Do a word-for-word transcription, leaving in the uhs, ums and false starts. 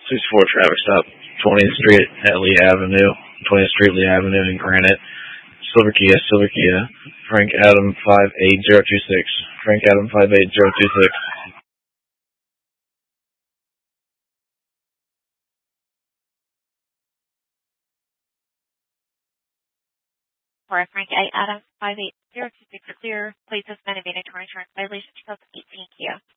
six four traffic stop, twentieth Street at Lee Avenue, twentieth Street, Lee Avenue in Granite. Silver Kia, Silver Kia. Frank Adam five eight zero two six. Frank Adam five eight zero two six. For Frank A. Adam five eight zero two six clear, plate suspended mandatory insurance violation two thousand eighteen Kia.